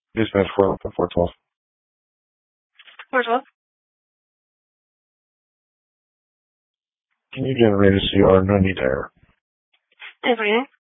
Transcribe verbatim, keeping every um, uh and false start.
Dispatch four four twelve. four twelve. Can you generate a C R? No need to error. Everything.